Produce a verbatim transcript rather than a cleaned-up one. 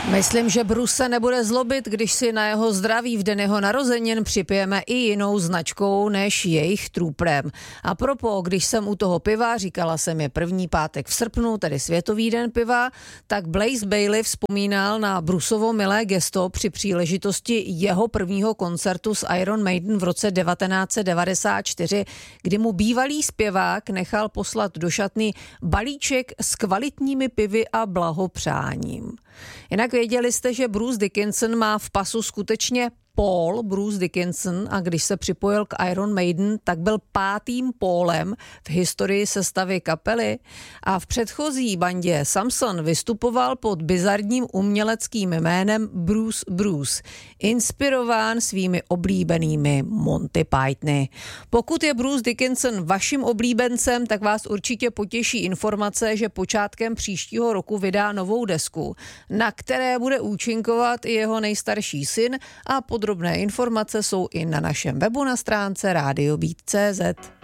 Myslím, že Bruce se nebude zlobit, když si na jeho zdraví v den jeho narozenin připijeme i jinou značkou než jejich trůprem. A propo, když jsem u toho piva, říkala jsem je první pátek v srpnu, tedy Světový den piva, tak Blaze Bayley vzpomínal na Bruceovo milé gesto při příležitosti jeho prvního koncertu s Iron Maiden v roce devatenáct set devadesát čtyři, kdy mu bývalý zpěvák nechal poslat do šatny balíček s kvalitními pivy a blahopřáním. Jinak věděli jste, že Bruce Dickinson má v pasu skutečně Paul Bruce Dickinson a když se připojil k Iron Maiden, tak byl pátým Paulem v historii sestavy kapely a v předchozí bandě Samson vystupoval pod bizarním uměleckým jménem Bruce Bruce, inspirován svými oblíbenými Monty Pythony. Pokud je Bruce Dickinson vaším oblíbencem, tak vás určitě potěší informace, že počátkem příštího roku vydá novou desku, na které bude účinkovat i jeho nejstarší syn a pod Podrobné informace jsou i na našem webu na stránce rádio beat tečka cé zet.